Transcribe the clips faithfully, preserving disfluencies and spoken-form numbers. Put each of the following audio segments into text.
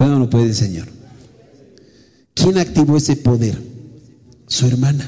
¿Puede o no puede el Señor? ¿Quién activó ese poder? Su hermana.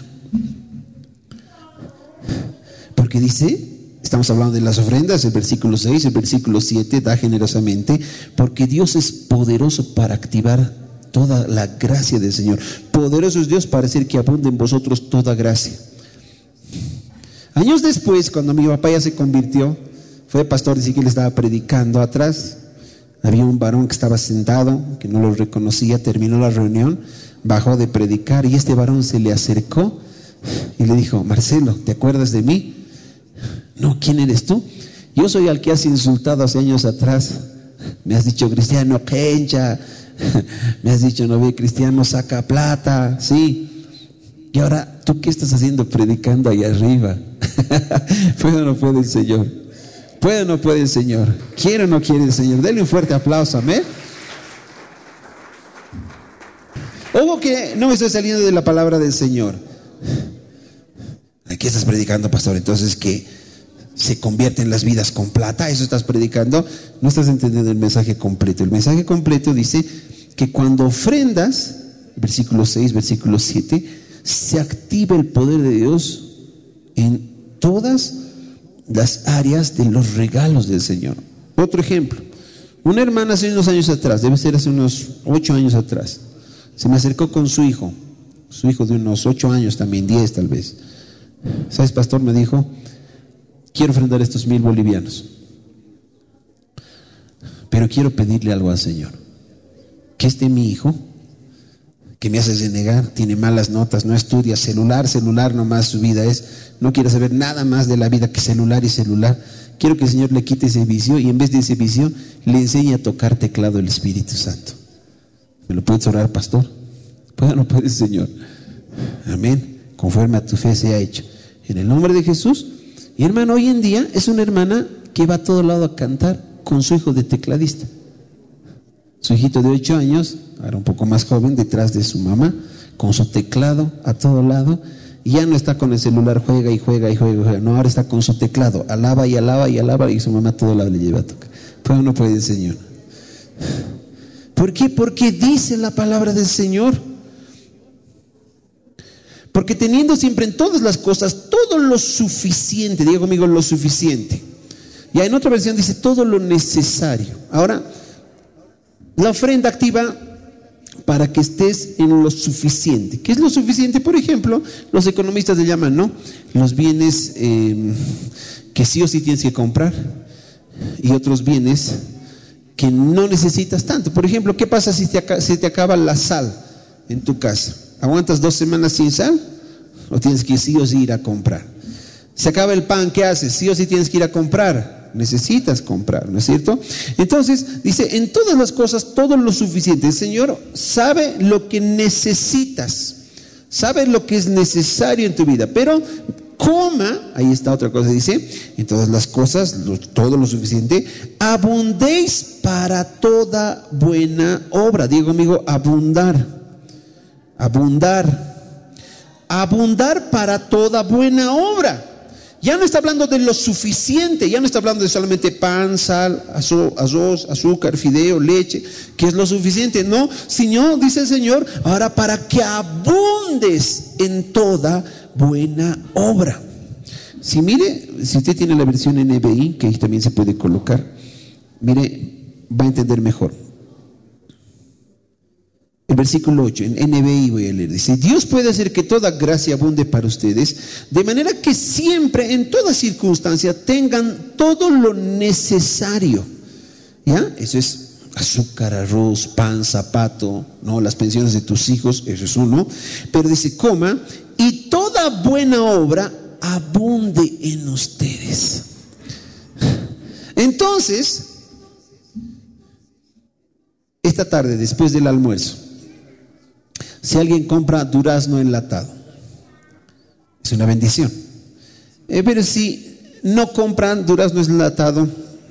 Porque dice, estamos hablando de las ofrendas, el versículo seis, el versículo siete, da generosamente, porque Dios es poderoso para activar toda la gracia del Señor. Poderoso es Dios para hacer que abunde en vosotros toda gracia. Años después, cuando mi papá ya se convirtió, fue pastor, dice que le estaba predicando atrás. Había un varón que estaba sentado, que no lo reconocía, terminó la reunión, bajó de predicar y este varón se le acercó y le dijo: Marcelo, ¿te acuerdas de mí? No, ¿quién eres tú? Yo soy al que has insultado hace años atrás. Me has dicho cristiano quencha, me has dicho no ve cristiano saca plata, sí. Y ahora, ¿tú qué estás haciendo predicando ahí arriba? ¿Puede o no puede el Señor? ¿Puede o no puede el Señor? ¿Quiere o no quiere el Señor? Denle un fuerte aplauso, amén. Ojo que no me estoy saliendo de la palabra del Señor. ¿Qué estás predicando, pastor? Entonces, ¿que se convierten las vidas con plata? ¿Eso estás predicando? No estás entendiendo el mensaje completo. El mensaje completo dice que cuando ofrendas, versículo seis, versículo siete, se activa el poder de Dios en todas las áreas de los regalos del Señor. Otro ejemplo, una hermana hace unos años atrás, debe ser hace unos ocho años atrás, se me acercó con su hijo, su hijo de unos ocho años también, diez tal vez. ¿Sabes, pastor? Me dijo: quiero ofrendar estos mil bolivianos, pero quiero pedirle algo al Señor, que este mi hijo, que me hace renegar, tiene malas notas, no estudia, celular, celular nomás su vida es, no quiere saber nada más de la vida que celular y celular. Quiero que el Señor le quite ese vicio y en vez de ese vicio le enseñe a tocar teclado el Espíritu Santo. ¿Me lo puedes orar, pastor? ¿Puede o no puede, Señor? Amén. Conforme a tu fe sea hecho. En el nombre de Jesús. Y hermano, hoy en día es una hermana que va a todo lado a cantar con su hijo de tecladista. Su hijito de ocho años, ahora un poco más joven, detrás de su mamá, con su teclado a todo lado. Y ya no está con el celular, juega y juega y juega y juega. No, ahora está con su teclado, alaba y alaba y alaba, y su mamá a todo lado le lleva a tocar. Pero no puede el Señor. ¿Por qué? Porque dice la palabra del Señor. Porque teniendo siempre en todas las cosas todo lo suficiente, diga conmigo, lo suficiente. Ya en otra versión dice todo lo necesario. Ahora, la ofrenda activa para que estés en lo suficiente. ¿Qué es lo suficiente? Por ejemplo, los economistas le llaman, ¿no?, los bienes eh, que sí o sí tienes que comprar, y otros bienes que no necesitas tanto. Por ejemplo, ¿qué pasa si te, si te acaba la sal en tu casa? ¿Aguantas dos semanas sin sal? ¿O tienes que sí o sí ir a comprar? Se acaba el pan, ¿qué haces? Sí o sí tienes que ir a comprar. Necesitas comprar, ¿no es cierto? Entonces, dice, en todas las cosas, todo lo suficiente. El Señor sabe lo que necesitas, sabe lo que es necesario en tu vida, pero coma, ahí está otra cosa, dice, en todas las cosas, lo, todo lo suficiente, abundéis para toda buena obra. Digo conmigo, abundar, abundar, abundar para toda buena obra. Ya no está hablando de lo suficiente, ya no está hablando de solamente pan, sal, arroz, azúcar, fideo, leche, que es lo suficiente. No, Señor, dice el Señor, ahora para que abundes en toda buena obra. Si mire, si usted tiene la versión N B I, que ahí también se puede colocar, mire, va a entender mejor. El versículo ocho, en N B I voy a leer, dice: Dios puede hacer que toda gracia abunde para ustedes, de manera que siempre, en toda circunstancia, tengan todo lo necesario. ¿Ya? Eso es azúcar, arroz, pan, zapato, ¿no? Las pensiones de tus hijos, eso es uno. Pero dice, coma, y toda buena obra abunde en ustedes. Entonces, esta tarde, después del almuerzo, si alguien compra durazno enlatado, es una bendición. Eh, pero si no compran durazno enlatado,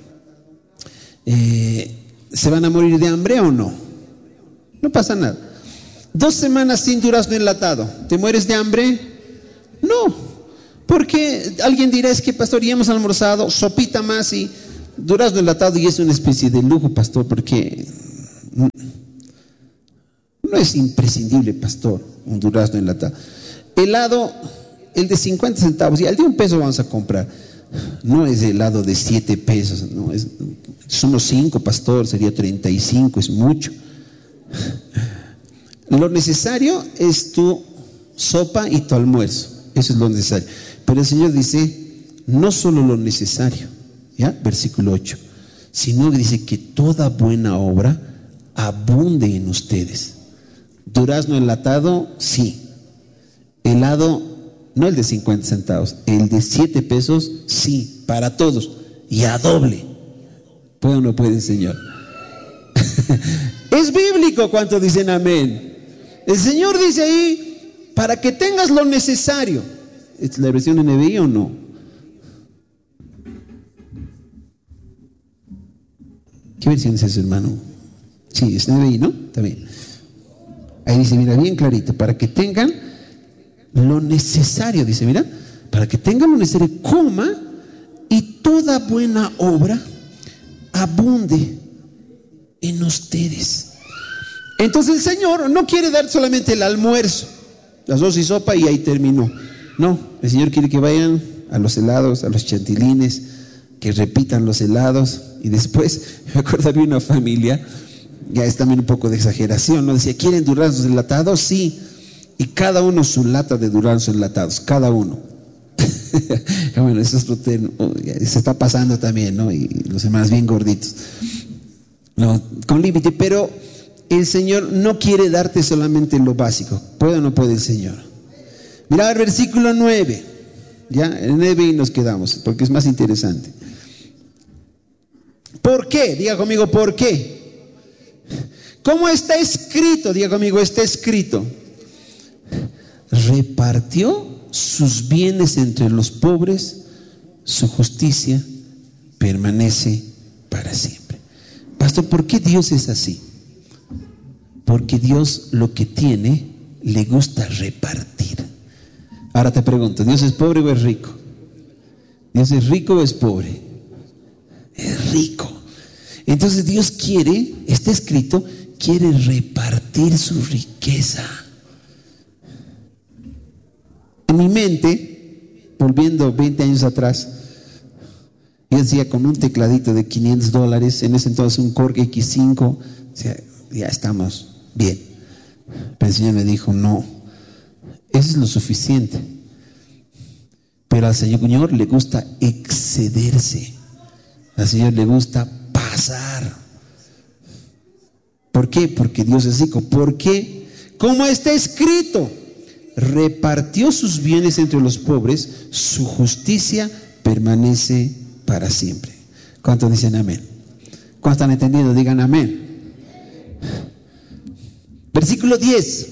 eh, ¿se van a morir de hambre o no? No pasa nada. Dos semanas sin durazno enlatado, ¿te mueres de hambre? No, porque alguien dirá, es que pastor, ya hemos almorzado, sopita más y durazno enlatado, y es una especie de lujo, pastor, porque no es imprescindible, pastor, un durazno enlatado. Helado, el de cincuenta centavos, y al de un peso vamos a comprar. No es helado de siete pesos, no, es, son unos cinco, pastor, sería treinta y cinco, es mucho. Lo necesario es tu sopa y tu almuerzo, eso es lo necesario. Pero el Señor dice, no solo lo necesario, ¿ya? Versículo ocho, sino que dice que toda buena obra abunde en ustedes. Durazno enlatado, sí. Helado, no el de cincuenta centavos, el de siete pesos, sí, para todos, y a doble. ¿Puede o no puede, Señor? Es bíblico. ¿Cuántos dicen amén? El Señor dice ahí, para que tengas lo necesario. ¿Es la versión N B I o no? ¿Qué versión es eso, hermano? Sí, es N B I, ¿no? Está bien. Ahí dice, mira, bien clarito, para que tengan lo necesario, dice, mira, para que tengan lo necesario, coma, y toda buena obra abunde en ustedes. Entonces el Señor no quiere dar solamente el almuerzo, las dos y sopa y ahí terminó. No, el Señor quiere que vayan a los helados, a los chantilines, que repitan los helados. Y después, me acuerdo, había una familia, ya es también un poco de exageración, ¿no? Decía, ¿quieren duraznos enlatados? Sí. Y cada uno su lata de duraznos enlatados, cada uno. Bueno, eso es otro tema, se está pasando también, ¿no? Y los demás bien gorditos, no, con límite. Pero el Señor no quiere darte solamente lo básico. ¿Puede o no puede el Señor? Mira el versículo nueve. Ya, en nueve y nos quedamos, porque es más interesante. ¿Por qué? Diga conmigo, ¿por qué? ¿Cómo está escrito? Diga conmigo, está escrito. Repartió sus bienes entre los pobres, su justicia permanece para siempre. Pastor, ¿por qué Dios es así? Porque Dios lo que tiene le gusta repartir. Ahora te pregunto, ¿Dios es pobre o es rico? ¿Dios es rico o es pobre? Es rico. Entonces Dios quiere, está escrito, quiere repartir su riqueza. En mi mente, volviendo veinte años atrás, yo decía, con un tecladito de quinientos dólares, en ese entonces un Korg X cinco, o sea, ya estamos bien. Pero el Señor me dijo, no, eso es lo suficiente. Pero al Señor le gusta excederse, al Señor le gusta pasar. ¿Por qué? Porque Dios es rico. ¿Por qué? Como está escrito, repartió sus bienes entre los pobres, su justicia permanece para siempre. ¿Cuántos dicen amén? ¿Cuántos están entendiendo? Digan amén. Versículo diez.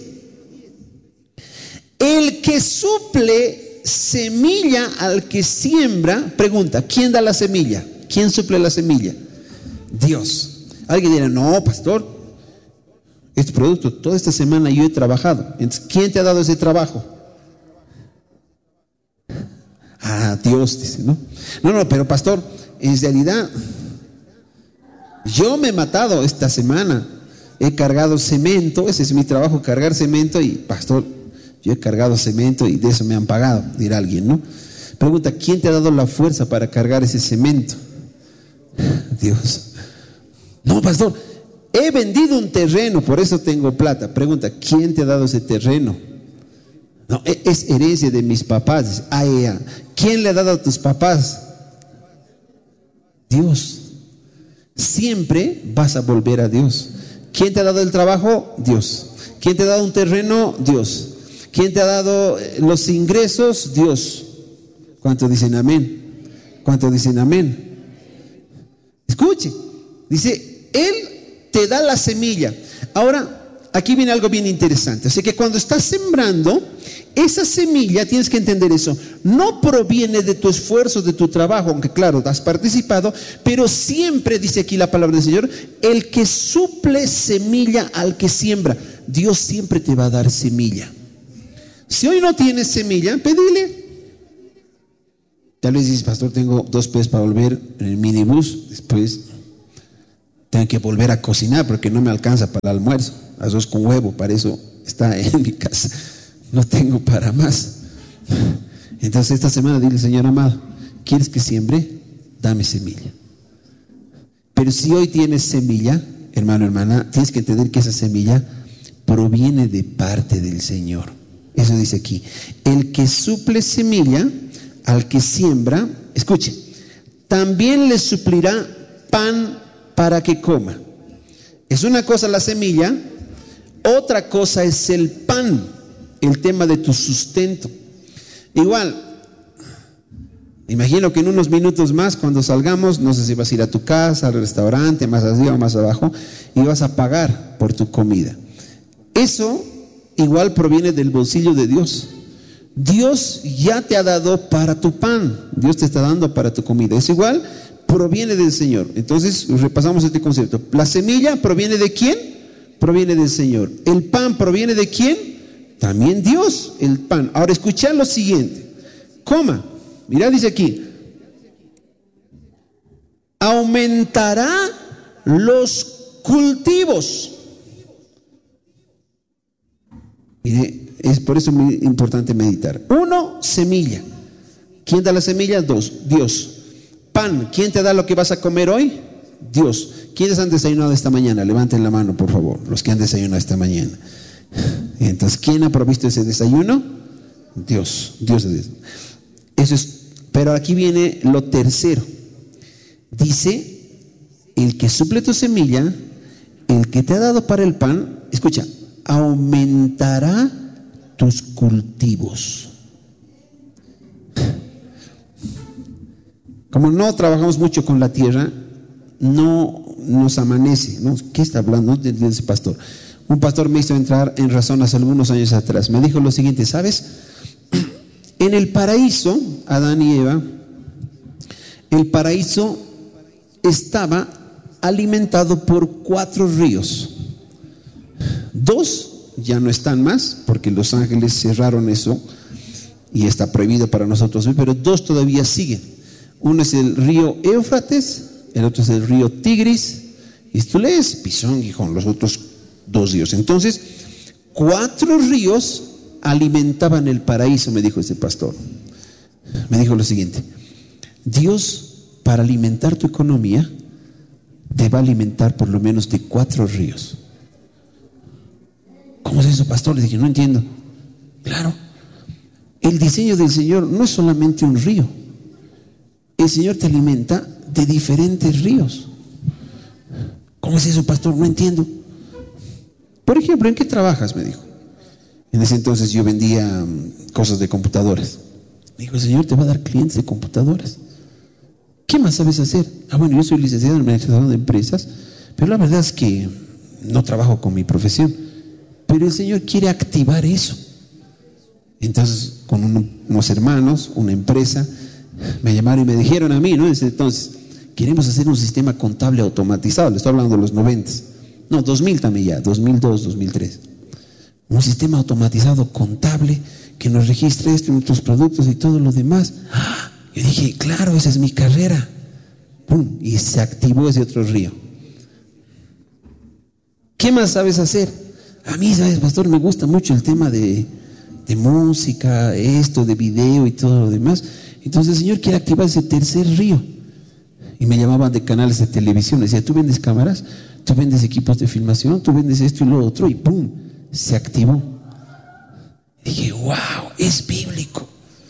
El que suple semilla al que siembra, pregunta, ¿quién da la semilla? ¿Quién suple la semilla? Dios. Alguien dirá, no, pastor, este producto, toda esta semana yo he trabajado. Entonces, ¿quién te ha dado ese trabajo? Ah, Dios, dice, ¿no? No, no, pero pastor, en realidad, yo me he matado esta semana. He cargado cemento, ese es mi trabajo, cargar cemento. Y pastor, yo he cargado cemento y de eso me han pagado, dirá alguien, ¿no? Pregunta, ¿quién te ha dado la fuerza para cargar ese cemento? Dios. No, pastor, he vendido un terreno, por eso tengo plata. Pregunta, ¿quién te ha dado ese terreno? No, es herencia de mis papás. Ah, yeah. ¿Quién le ha dado a tus papás? Dios. Siempre vas a volver a Dios. ¿Quién te ha dado el trabajo? Dios. ¿Quién te ha dado un terreno? Dios. ¿Quién te ha dado los ingresos? Dios. ¿Cuántos dicen amén? ¿Cuántos dicen amén? Escuche, dice, Él te da la semilla. Ahora, aquí viene algo bien interesante. Así que cuando estás sembrando, esa semilla, tienes que entender eso, no proviene de tu esfuerzo, de tu trabajo, aunque claro, has participado, pero siempre, dice aquí la palabra del Señor, el que suple semilla al que siembra. Dios siempre te va a dar semilla. Si hoy no tienes semilla, pedile. Tal vez dices, pastor, tengo dos pesos para volver en el minibús, después tengo que volver a cocinar porque no me alcanza para el almuerzo. arroz con huevo, para eso está en mi casa, no tengo para más. Entonces esta semana dile, Señor amado, ¿quieres que siembre? Dame semilla. Pero si hoy tienes semilla, hermano, hermana, tienes que entender que esa semilla proviene de parte del Señor. Eso dice aquí, el que suple semilla al que siembra, escuche, también le suplirá pan para que coma. Es una cosa la semilla, otra cosa es el pan, el tema de tu sustento. Igual, imagino que en unos minutos más, cuando salgamos, no sé si vas a ir a tu casa, al restaurante, más arriba o más abajo, y vas a pagar por tu comida. Eso igual proviene del bolsillo de Dios. Dios ya te ha dado para tu pan, Dios te está dando para tu comida. Es igual, proviene del Señor. Entonces repasamos este concepto. La semilla proviene de ¿quién? Proviene del Señor. El pan proviene de ¿quién? También Dios, el pan. Ahora escuchad lo siguiente. Coma, mirá, dice aquí, aumentará los cultivos. Mire, es por eso muy importante meditar. Uno, semilla. ¿Quién da la semilla? Dos, Dios. Pan, ¿quién te da lo que vas a comer hoy? Dios. ¿Quiénes han desayunado esta mañana? Levanten la mano, por favor, los que han desayunado esta mañana. Entonces, ¿quién ha provisto ese desayuno? Dios. Dios es Dios. Eso es. Pero aquí viene lo tercero. Dice, el que suple tu semilla, el que te ha dado para el pan, escucha, aumentará tus cultivos. Como no trabajamos mucho con la tierra, no nos amanece, ¿no? ¿Qué está hablando de ese pastor? Un pastor me hizo entrar en razón hace algunos años atrás. Me dijo lo siguiente, ¿sabes? En el paraíso, Adán y Eva, el paraíso estaba alimentado por cuatro ríos. Dos ya no están más, porque los ángeles cerraron eso y está prohibido para nosotros hoy, pero dos todavía siguen. Uno es el río Éufrates, el otro es el río Tigris, y tú lees Pisón, Gijón, los otros dos ríos. Entonces, cuatro ríos alimentaban el paraíso, me dijo ese pastor. Me dijo lo siguiente: Dios, para alimentar tu economía, te va a alimentar por lo menos de cuatro ríos. ¿Cómo es eso, pastor? Le dije, no entiendo. Claro, el diseño del Señor no es solamente un río. El Señor te alimenta de diferentes ríos. ¿Cómo es eso, pastor? No entiendo. Por ejemplo, ¿en qué trabajas? Me dijo. En ese entonces yo vendía cosas de computadoras. Me dijo, el Señor te va a dar clientes de computadoras. ¿Qué más sabes hacer? Ah, bueno, yo soy licenciado en administración de empresas, pero la verdad es que no trabajo con mi profesión. Pero el Señor quiere activar eso. Entonces, con unos hermanos, una empresa, me llamaron y me dijeron a mí, ¿no? Entonces, queremos hacer un sistema contable automatizado. Le estoy hablando de los noventas. No, dos mil también ya, dos mil dos, dos mil tres. Un sistema automatizado contable que nos registre esto y nuestros productos y todo lo demás. ¡Ah! Yo dije, claro, esa es mi carrera. ¡Pum! Y se activó ese otro río. ¿Qué más sabes hacer? A mí, ¿sabes, pastor? Me gusta mucho el tema de, de música, esto, de video y todo lo demás. Entonces el Señor quiere activar ese tercer río. Y me llamaban de canales de televisión. Decía, ¿tú vendes cámaras? ¿Tú vendes equipos de filmación? ¿Tú vendes esto y lo otro? Y ¡pum! Se activó. Y dije, wow, es bíblico.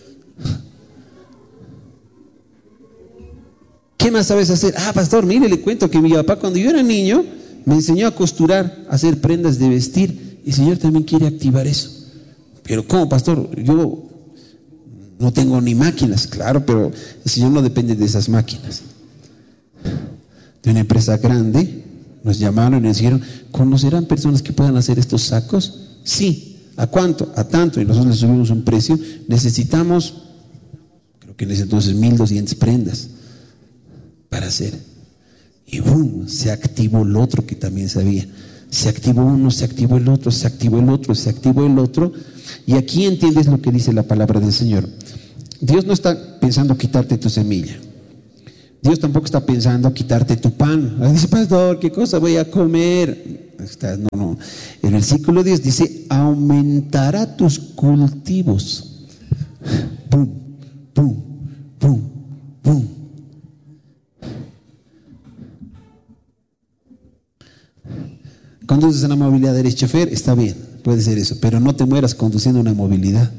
¿Qué más sabes hacer? Ah, pastor, mire, le cuento que mi papá cuando yo era niño me enseñó a costurar, a hacer prendas de vestir. Y el Señor también quiere activar eso. Pero ¿cómo, pastor? Yo no tengo ni máquinas. Claro, pero el Señor no depende de esas máquinas. De una empresa grande nos llamaron y nos dijeron, ¿conocerán personas que puedan hacer estos sacos? Sí. ¿A cuánto? A tanto. Y nosotros les subimos un precio. Necesitamos, creo que en ese entonces, mil doscientas prendas para hacer. Y boom, se activó el otro que también sabía. Se activó uno, se activó el otro, se activó el otro, se activó el otro. Y aquí entiendes lo que dice la palabra del Señor. Dios no está pensando quitarte tu semilla. Dios tampoco está pensando quitarte tu pan. Ahí dice, pastor, ¿qué cosa voy a comer? Está, no, no. El versículo diez dice, aumentará tus cultivos. Pum, pum, pum, pum. Conduces una movilidad, eres chofer, está bien, puede ser eso, pero no te mueras conduciendo una movilidad.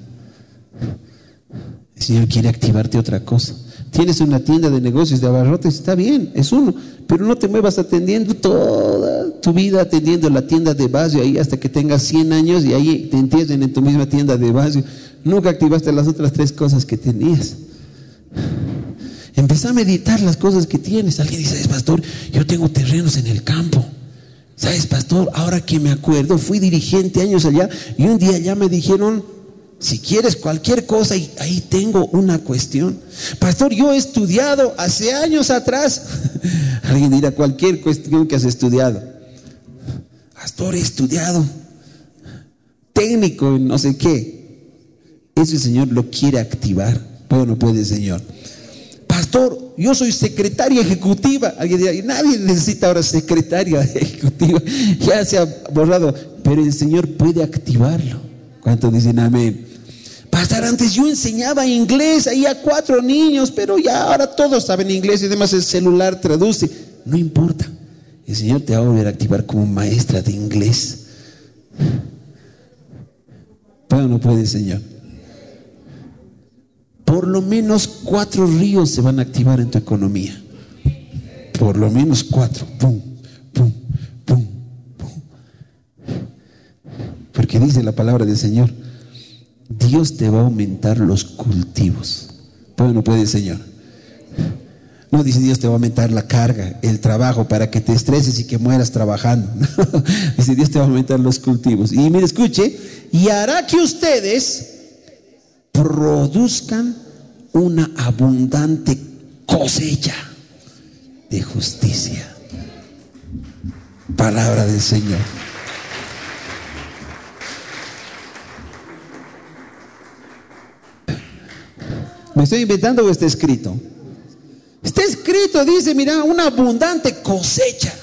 El Señor quiere activarte otra cosa. Tienes una tienda de negocios de abarrotes, está bien, es uno, pero no te muevas atendiendo toda tu vida, atendiendo la tienda de barrio ahí hasta que tengas cien años y ahí te entierren en tu misma tienda de barrio. Nunca activaste las otras tres cosas que tenías. Empezá a meditar las cosas que tienes. Alguien dice, ¿sabes, pastor? Yo tengo terrenos en el campo. ¿Sabes, pastor? Ahora que me acuerdo, fui dirigente años allá y un día ya me dijeron, si quieres cualquier cosa, y ahí tengo una cuestión. Pastor, yo he estudiado hace años atrás. Alguien dirá, cualquier cuestión que has estudiado. Pastor, he estudiado. Técnico, no sé qué. Eso el Señor lo quiere activar. Pero no puede el Señor. Pastor, yo soy secretaria ejecutiva. Alguien dirá, nadie necesita ahora secretaria ejecutiva. Ya se ha borrado. Pero el Señor puede activarlo. ¿Cuántos dicen amén? Pastor, antes yo enseñaba inglés ahí a cuatro niños, pero ya ahora todos saben inglés y además el celular traduce. No importa, el Señor te va a volver a activar como maestra de inglés. ¿Puede o no puede el Señor? Por lo menos cuatro ríos se van a activar en tu economía. Por lo menos cuatro. Pum, pum, pum, pum. Porque dice la palabra del Señor, Dios te va a aumentar los cultivos. ¿Puede o no puede el Señor? No dice Dios te va a aumentar la carga, el trabajo, para que te estreses y que mueras trabajando. No. Dice Dios te va a aumentar los cultivos. Y mire, escuche, y hará que ustedes produzcan una abundante cosecha de justicia. Palabra del Señor. ¿Me estoy inventando o está escrito? Está escrito, dice, mira, una abundante cosecha.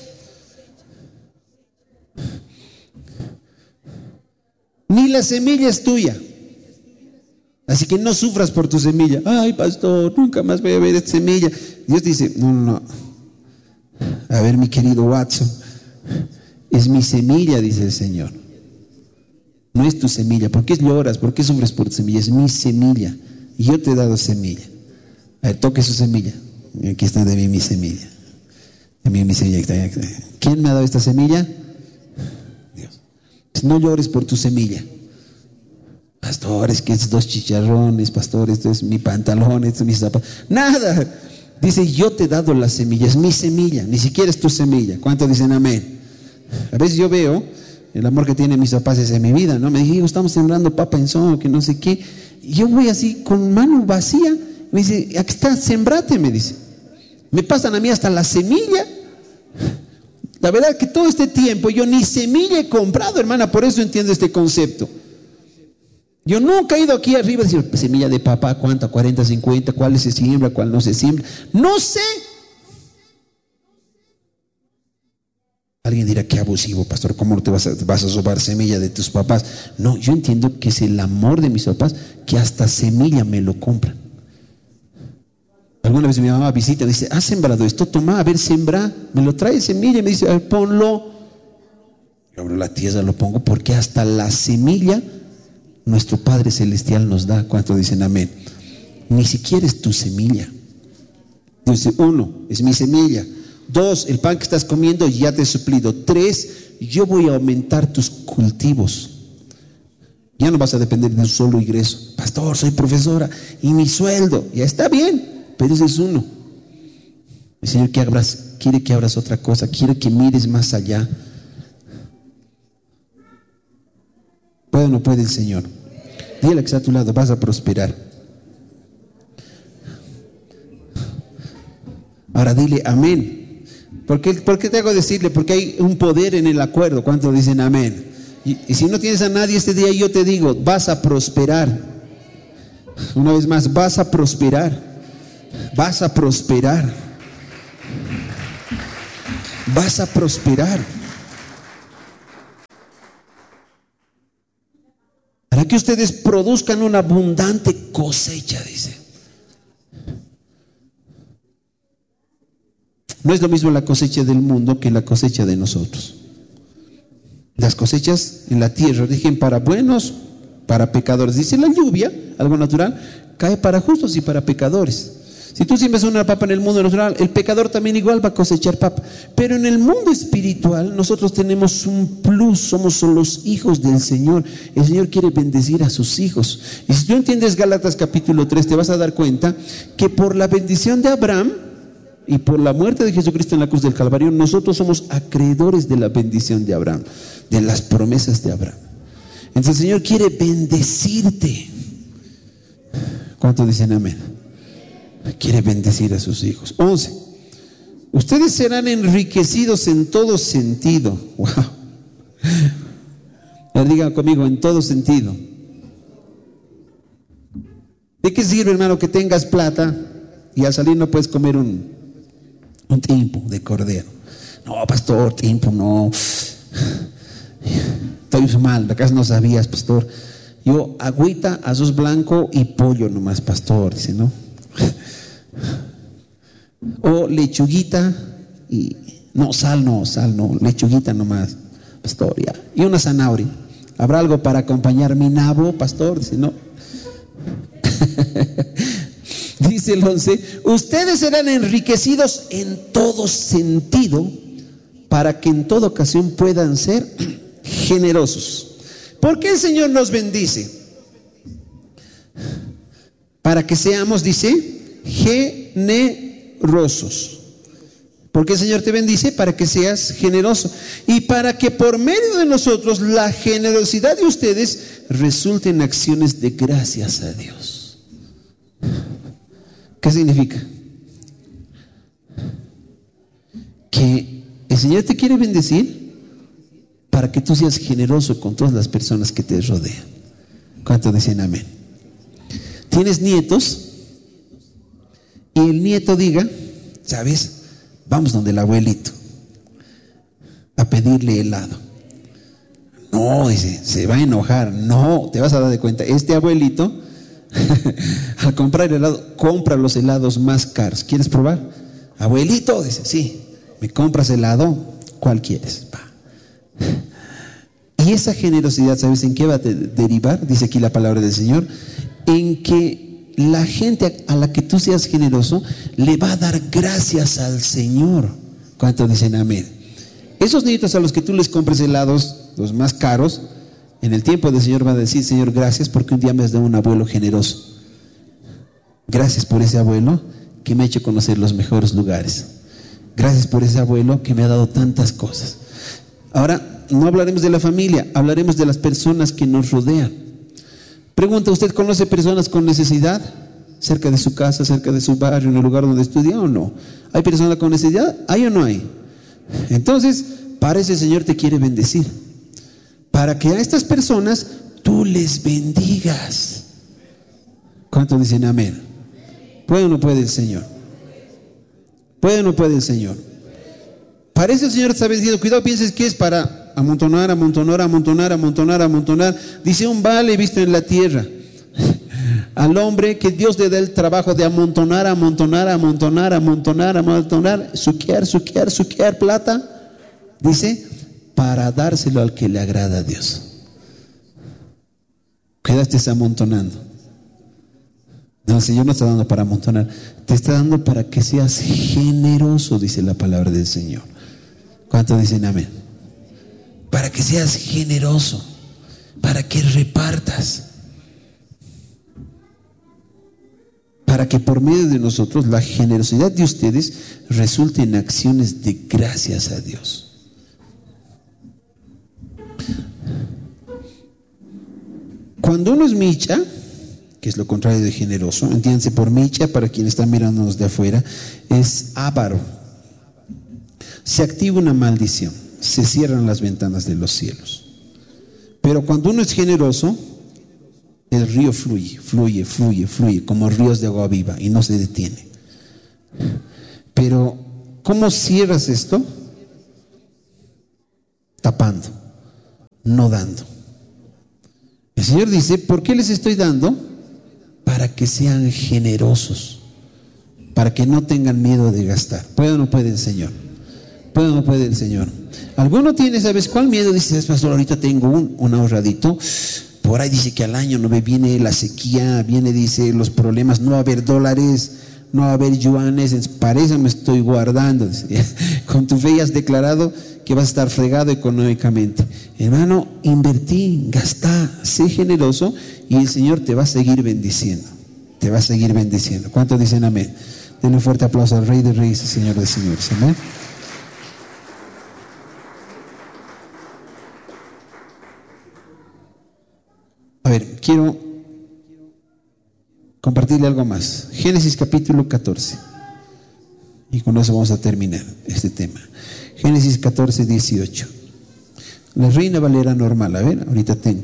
Ni la semilla es tuya. Así que no sufras por tu semilla. Ay, pastor, nunca más voy a ver esta semilla. Dios dice, no, no, no. A ver, mi querido Watson, es mi semilla, dice el Señor. No es tu semilla. ¿Por qué lloras? ¿Por qué sufres por tu semilla? Es mi semilla. Y yo te he dado semilla. A ver, toque su semilla. Aquí está de mí mi semilla. De mí mi semilla. ¿Quién me ha dado esta semilla? Dios. No llores por tu semilla. Pastor, es que es dos chicharrones, pastor, esto es mi pantalón, esto es mis zapatos. Nada. Dice, yo te he dado la semilla, es mi semilla, ni siquiera es tu semilla. ¿Cuántos dicen amén? A veces yo veo el amor que tienen mis papás es en mi vida, ¿no? Me dije, estamos sembrando papa en son, que no sé qué. Y yo voy así con mano vacía. Me dice, aquí está, sembrate, me dice. Me pasan a mí hasta la semilla. La verdad que todo este tiempo yo ni semilla he comprado, hermana, por eso entiendo este concepto. Yo nunca he ido aquí arriba a decir, semilla de papa, ¿cuánta? cuarenta, cincuenta, ¿cuál se siembra, cuál no se siembra? No sé. Alguien dirá, qué abusivo, pastor, ¿cómo te vas a, vas a robar semilla de tus papás? No, yo entiendo que es el amor de mis papás que hasta semilla me lo compran. Alguna vez mi mamá visita y dice, ¿has sembrado esto? Toma, a ver, sembra. Me lo trae semilla y me dice, a ver, ponlo. Yo abro la tierra, lo pongo, porque hasta la semilla nuestro Padre Celestial nos da. ¿Cuántos dicen amén? Ni siquiera es tu semilla. Dice, uno, es mi semilla. Dos, el pan que estás comiendo ya te he suplido. Tres, yo voy a aumentar tus cultivos. Ya no vas a depender de un solo ingreso. Pastor, soy profesora y mi sueldo, ya está bien, pero ese es uno. El Señor que abras, quiere que abras otra cosa, quiere que mires más allá. ¿Puede o no puede el Señor? Dile que está a tu lado, vas a prosperar. Ahora dile amén. ¿Por qué, ¿Por qué te hago decirle? Porque hay un poder en el acuerdo. ¿Cuántos dicen amén? Y, y si no tienes a nadie este día, yo te digo, vas a prosperar. Una vez más, vas a prosperar. Vas a prosperar. vas a prosperar. Para que ustedes produzcan una abundante cosecha, dice. No es lo mismo la cosecha del mundo que la cosecha de nosotros. Las cosechas en la tierra, dije, para buenos, para pecadores. Dice, la lluvia, algo natural, cae para justos y para pecadores. Si tú siembras una papa en el mundo natural, el pecador también igual va a cosechar papa. Pero en el mundo espiritual nosotros tenemos un plus, somos los hijos del Señor. El Señor quiere bendecir a sus hijos. Y si tú entiendes Gálatas capítulo tres, te vas a dar cuenta que por la bendición de Abraham y por la muerte de Jesucristo en la cruz del Calvario, nosotros somos acreedores de la bendición de Abraham, de las promesas de Abraham. Entonces el Señor quiere bendecirte. ¿Cuántos dicen amén? Quiere bendecir a sus hijos. once. Ustedes serán enriquecidos en todo sentido. Wow. Ya digan conmigo, en todo sentido. ¿De qué sirve, hermano, que tengas plata y al salir no puedes comer un, un timpo de cordero? No, pastor, timpo no. Estoy mal, la casa no sabías, pastor. Yo, agüita, arroz blanco y pollo nomás, pastor, dice, ¿no? O lechuguita y no, sal no, sal no, lechuguita nomás, pastor, ya. Y una zanahoria. ¿Habrá algo para acompañar mi nabo, pastor? Dice, no. Dice el once, ustedes serán enriquecidos en todo sentido para que en toda ocasión puedan ser generosos. ¿Por qué el Señor nos bendice? Para que seamos, dice, generosos. Porque el Señor te bendice para que seas generoso y para que por medio de nosotros la generosidad de ustedes resulte en acciones de gracias a Dios. ¿Qué significa? Que el Señor te quiere bendecir para que tú seas generoso con todas las personas que te rodean. ¿Cuántos dicen amén? ¿Tienes nietos? Y el nieto diga, ¿sabes? Vamos donde el abuelito a pedirle helado. No, dice, se va a enojar. No, te vas a dar de cuenta, este abuelito al comprar helado, compra los helados más caros. ¿Quieres probar? Abuelito, dice, sí, ¿me compras helado? ¿Cuál quieres? Va. Y esa generosidad, ¿sabes en qué va a derivar? Dice aquí la palabra del Señor, en que la gente a la que tú seas generoso le va a dar gracias al Señor. ¿Cuántos dicen amén? Esos niños a los que tú les compres helados, los más caros, en el tiempo del Señor va a decir, Señor, gracias porque un día me has dado un abuelo generoso. Gracias por ese abuelo que me ha hecho conocer los mejores lugares. Gracias por ese abuelo que me ha dado tantas cosas. Ahora, no hablaremos de la familia, hablaremos de las personas que nos rodean. Pregunta, ¿usted conoce personas con necesidad? Cerca de su casa, cerca de su barrio, en el lugar donde estudia, ¿o no? ¿Hay personas con necesidad? ¿Hay o no hay? Entonces, para eso el Señor te quiere bendecir. Para que a estas personas tú les bendigas. ¿Cuántos dicen amén? ¿Puede o no puede el Señor? ¿Puede o no puede el Señor? Para eso el Señor está bendiciendo. Cuidado, pienses que es para amontonar, amontonar, amontonar, amontonar, amontonar. Dice un vale visto en la tierra. Al hombre que Dios le da el trabajo de amontonar, amontonar, amontonar, amontonar, amontonar, suquear, suquear, suquear plata. Dice, para dárselo al que le agrada a Dios. Quedaste amontonando. No, el Señor no está dando para amontonar, te está dando para que seas generoso, dice la palabra del Señor. ¿Cuántos dicen amén? Para que seas generoso, para que repartas, para que por medio de nosotros la generosidad de ustedes resulte en acciones de gracias a Dios. Cuando uno es micha, que es lo contrario de generoso, entiéndanse por micha, para quienes están mirándonos de afuera, es avaro. Se activa una maldición, se cierran las ventanas de los cielos. Pero cuando uno es generoso, el río fluye, fluye, fluye, fluye, como ríos de agua viva y no se detiene. Pero, ¿cómo cierras esto? tapando, no dando. El Señor dice, ¿por qué les estoy dando? Para que sean generosos, para que no tengan miedo de gastar. ¿Puede o no puede el Señor? ¿Puede o no puede el Señor? Alguno tiene, ¿sabes cuál miedo? Dice, ¿sabes, pastor? Ahorita tengo un, un ahorradito. Por ahí dice que al año no me viene la sequía, viene, dice, los problemas, no va a haber dólares, no va a haber yuanes, para eso me estoy guardando. Con tu fe ya has declarado que vas a estar fregado económicamente. Hermano, invertí, gastá, sé generoso y el Señor te va a seguir bendiciendo. Te va a seguir bendiciendo. ¿Cuántos dicen amén? Denle un fuerte aplauso al Rey de Reyes y Señor de Señores. Amén. A ver, quiero compartirle algo más. Génesis capítulo catorce. Y con eso vamos a terminar este tema. Génesis catorce, dieciocho. La Reina Valera normal, a ver, ahorita tengo.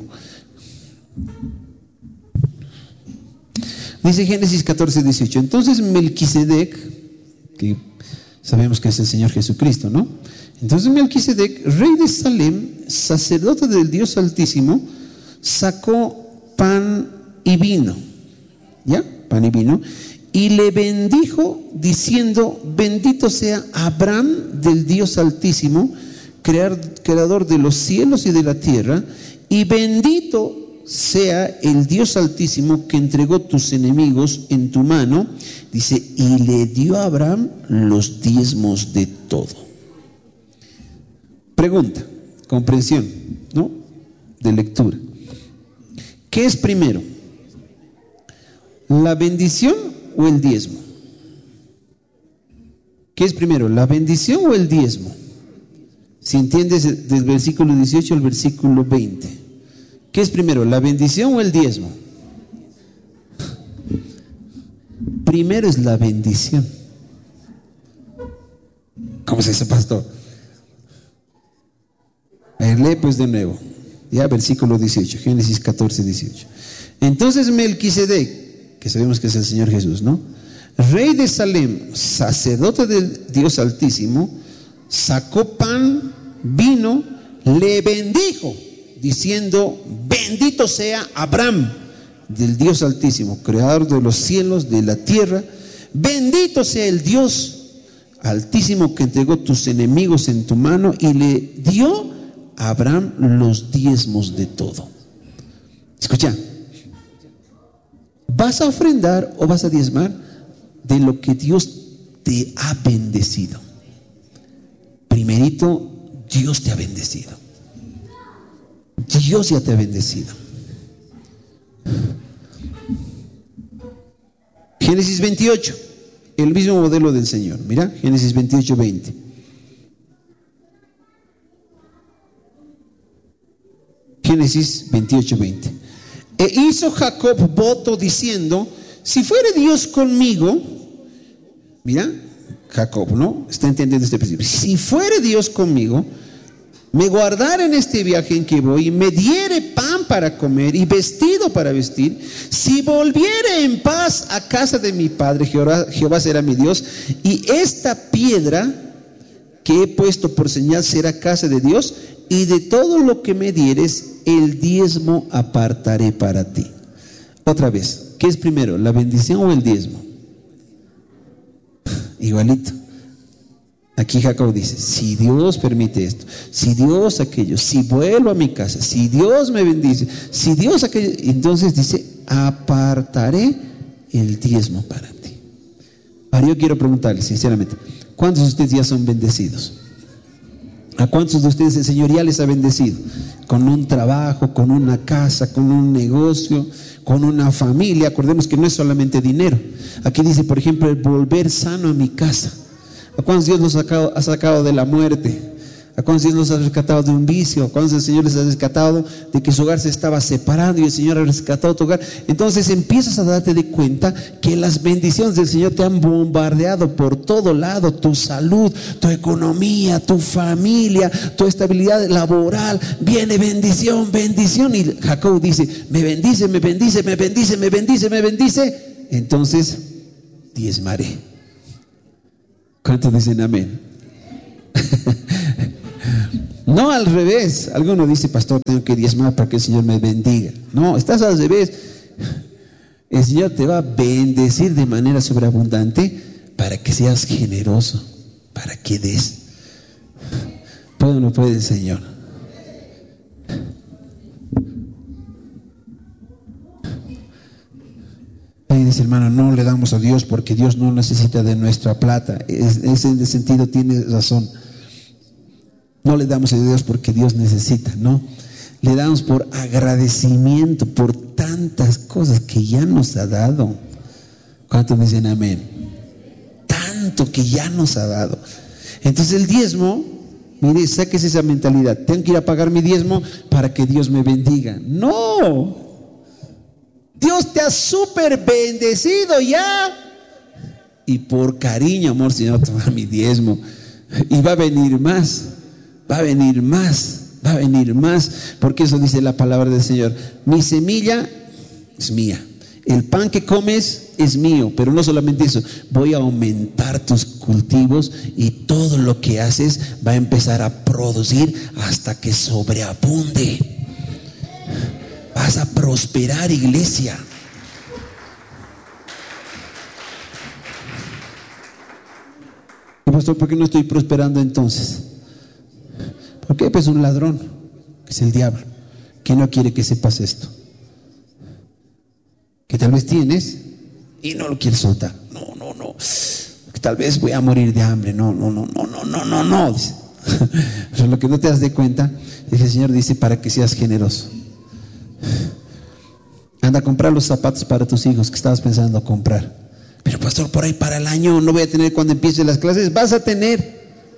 Dice Génesis catorce, dieciocho. Entonces Melquisedec, que sabemos que es el Señor Jesucristo, ¿no? Entonces Melquisedec, rey de Salem, sacerdote del Dios Altísimo, sacó pan y vino, ¿ya? Pan y vino, y le bendijo diciendo, bendito sea Abraham del Dios Altísimo, crear, creador de los cielos y de la tierra, y bendito sea el Dios Altísimo que entregó tus enemigos en tu mano. Dice, y le dio a Abraham los diezmos de todo. Pregunta, comprensión, ¿no? De lectura. ¿Qué es primero? ¿La bendición o el diezmo? ¿Qué es primero? ¿La bendición o el diezmo? Si entiendes del versículo dieciocho al versículo veinte. ¿Qué es primero? ¿La bendición o el diezmo? Primero es la bendición. ¿Cómo se dice, pastor? A ver, lee pues de nuevo. Ya, versículo dieciocho, Génesis catorce, dieciocho. Entonces Melquisedec, que sabemos que es el Señor Jesús, ¿no? Rey de Salem, sacerdote del Dios Altísimo, sacó pan, vino, le bendijo, diciendo, bendito sea Abraham del Dios Altísimo, creador de los cielos, de la tierra. Bendito sea el Dios Altísimo que entregó tus enemigos en tu mano y le dio a Abraham los diezmos de todo. Escucha, ¿vas a ofrendar o vas a diezmar de lo que Dios te ha bendecido? Primerito, Dios te ha bendecido. Dios ya te ha bendecido. Génesis veintiocho, el mismo modelo del Señor. Mira, Génesis veintiocho, veinte. Génesis veintiocho, veinte. E hizo Jacob voto diciendo, si fuere Dios conmigo, mira, Jacob, ¿no? Está entendiendo este principio. Si fuere Dios conmigo, me guardara en este viaje en que voy, me diere pan para comer y vestido para vestir, si volviere en paz a casa de mi padre, Jehová, Jehová será mi Dios, y esta piedra que he puesto por señal será casa de Dios, y de todo lo que me dieres, el diezmo apartaré para ti. Otra vez, ¿qué es primero, la bendición o el diezmo? Igualito. Aquí Jacob dice, si Dios permite esto, si Dios aquello, si vuelvo a mi casa, si Dios me bendice, si Dios aquello, entonces dice, apartaré el diezmo para ti. Ahora yo quiero preguntarle sinceramente, ¿cuántos de ustedes ya son bendecidos? ¿A cuántos de ustedes el Señor ya les ha bendecido? Con un trabajo, con una casa, con un negocio, con una familia. Acordemos que no es solamente dinero. Aquí dice, por ejemplo, el volver sano a mi casa. ¿A cuántos Dios los ha sacado, ha sacado de la muerte? ¿A cuántos Dios los ha rescatado de un vicio? ¿A cuántos el Señor les ha rescatado de que su hogar se estaba separando y el Señor ha rescatado tu hogar? Entonces empiezas a darte de cuenta que las bendiciones del Señor te han bombardeado por todo lado. Tu salud, tu economía, tu familia, tu estabilidad laboral. Viene bendición, bendición. Y Jacob dice, me bendice, me bendice, me bendice, me bendice, me bendice. Entonces diezmaré. ¿Cuántos dicen amén? ¿Mm? No al revés. Alguno dice, pastor, tengo que diezmar para que el Señor me bendiga. No, estás al revés. El Señor te va a bendecir de manera sobreabundante para que seas generoso, para que des. ¿Puede o no puede el Señor? Ahí dice, hermano, no le damos a Dios porque Dios no necesita de nuestra plata. En ese sentido tiene razón. No le damos a Dios porque Dios necesita, no. Le damos por agradecimiento por tantas cosas que ya nos ha dado. ¿Cuántos dicen amén? Tanto que ya nos ha dado. Entonces el diezmo, mire, sáquese esa mentalidad. Tengo que ir a pagar mi diezmo para que Dios me bendiga. No. Dios te ha súper bendecido ya. Y por cariño, amor, Señor, toma mi diezmo. Y va a venir más. Va a venir más. Va a venir más. Porque eso dice la palabra del Señor. Mi semilla es mía. El pan que comes es mío. Pero no solamente eso. Voy a aumentar tus cultivos. Y todo lo que haces va a empezar a producir hasta que sobreabunde. Vas a prosperar, iglesia. Pastor, ¿por qué no estoy prosperando entonces? ¿Por qué? Pues un ladrón, que es el diablo, que no quiere que sepas esto. Que tal vez tienes y no lo quieres soltar. No, no, no. Que tal vez voy a morir de hambre. No, no, no, no, no, no, no, no. Pero lo que no te das de cuenta es que el Señor dice para que seas generoso. Anda a comprar los zapatos para tus hijos que estabas pensando comprar. Pero pastor, por ahí para el año no voy a tener cuando empiecen las clases. Vas a tener.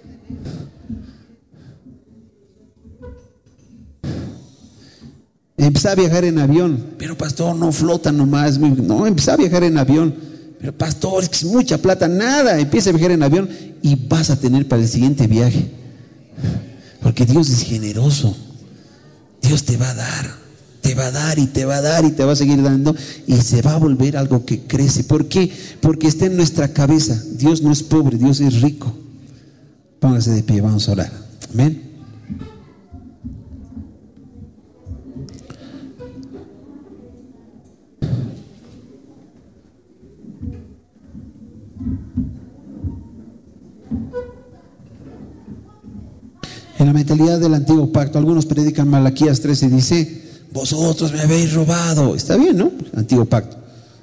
Empezá a viajar en avión. Pero pastor, no flota nomás. No, empezá a viajar en avión. Pero pastor, es que es mucha plata. Nada, empieza a viajar en avión y vas a tener para el siguiente viaje. Porque Dios es generoso. Dios te va a dar. Te va a dar y te va a dar y te va a seguir dando y se va a volver algo que crece. ¿Por qué? Porque está en nuestra cabeza. Dios no es pobre, Dios es rico. Póngase de pie, vamos a orar. Amén. En la mentalidad del antiguo pacto, algunos predican Malaquías trece, dice: vosotros me habéis robado. Está bien, ¿no? Antiguo pacto.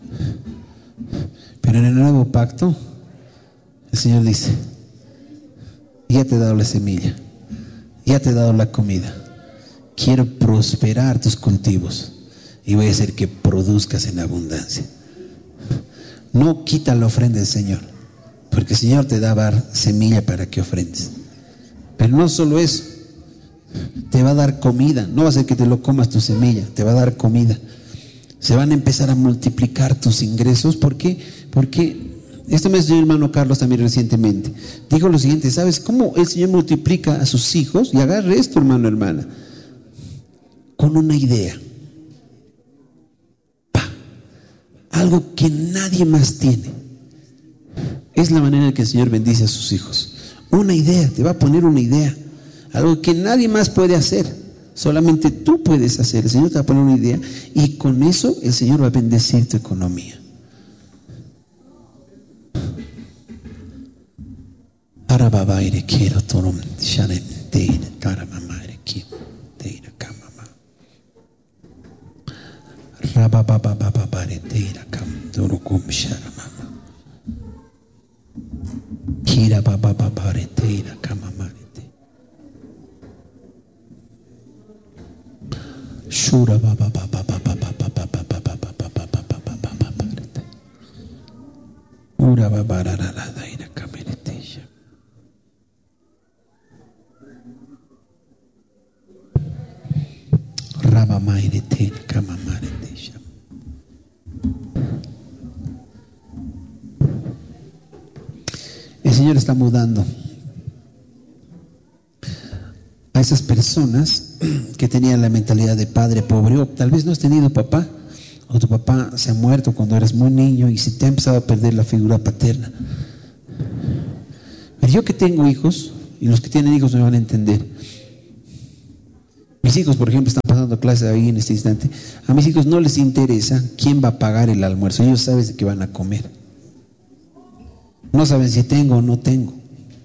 Pero en el nuevo pacto, el Señor dice: ya te he dado la semilla, ya te he dado la comida. Quiero prosperar tus cultivos y voy a hacer que produzcas en abundancia. No quita la ofrenda del Señor, porque el Señor te da a dar semilla para que ofrendes. Pero no solo eso, te va a dar comida. No va a ser que te lo comas tu semilla, te va a dar comida. Se van a empezar a multiplicar tus ingresos. ¿Por qué? Porque esto me enseñó el hermano Carlos también recientemente. Dijo lo siguiente: ¿sabes cómo el Señor multiplica a sus hijos? Y agarre esto, hermano, hermana, con una idea. ¡Pah! Algo que nadie más tiene. Es la manera en que el Señor bendice a sus hijos. Una idea, te va a poner una idea. Algo que nadie más puede hacer, solamente tú puedes hacer. El Señor te va a poner una idea y con eso el Señor va a bendecir tu economía. Arababaire quiero torom shanen deina karamamaire ki deina kamama. Rabababababare deina kam durukum sharamama. Kira babababare deina kamamare. Shura baba baba baba baba baba baba baba baba ura baba ra ra ra ina kameretesha. Raba mairete kamamaretesha. El Señor está mudando a esas personas que tenían la mentalidad de padre pobre, o tal vez no has tenido papá, o tu papá se ha muerto cuando eras muy niño y se te ha empezado a perder la figura paterna. Pero yo que tengo hijos, y los que tienen hijos me van a entender, Mis hijos, por ejemplo, están pasando clases ahí en este instante. A mis hijos no les interesa quién va a pagar el almuerzo. Ellos saben que van a comer. No saben si tengo o no tengo.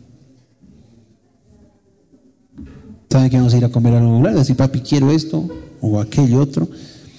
Saben que vamos a ir a comer a algún lugar. Decir, papi, quiero esto o aquello otro.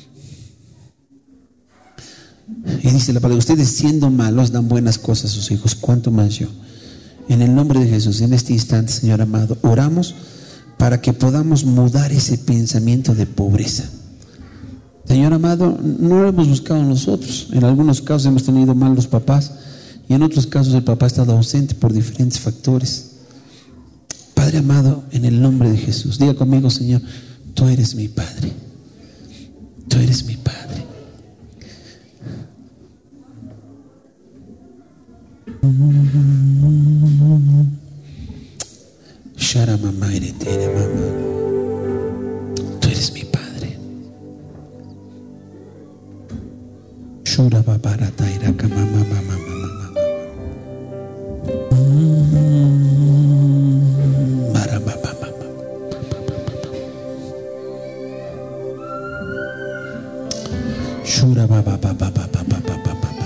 Y dice la palabra, ustedes siendo malos dan buenas cosas a sus hijos. ¿Cuánto más yo? En el nombre de Jesús, en este instante, Señor amado, oramos para que podamos mudar ese pensamiento de pobreza. Señor amado, no lo hemos buscado nosotros. En algunos casos hemos tenido mal los papás y en otros casos el papá ha estado ausente por diferentes factores. Padre amado, en el nombre de Jesús, diga conmigo, Señor, tú eres mi Padre. Tú eres mi Padre. Shara mamá eretera mamá. Tú eres mi Padre. Shura babara taira kama mamá mamá mamá. Mara mamá mamá. Shura baba baba baba baba baba.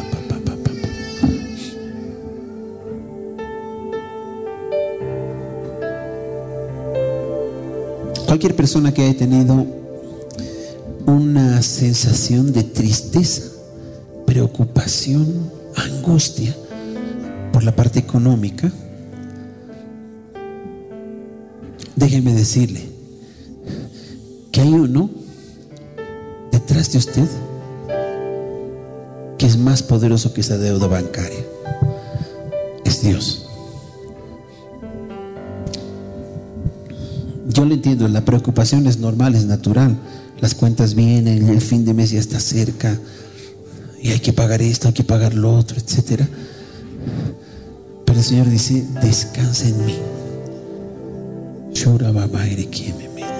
Cualquier persona que haya tenido una sensación de tristeza, preocupación, angustia por la parte económica, déjeme decirle que hay uno detrás de usted que es más poderoso que esa deuda bancaria. Es Dios. Yo le entiendo, la preocupación es normal, es natural. Las cuentas vienen, el fin de mes ya está cerca y hay que pagar esto, hay que pagar lo otro, etcétera. Pero el Señor dice, descansa en mí.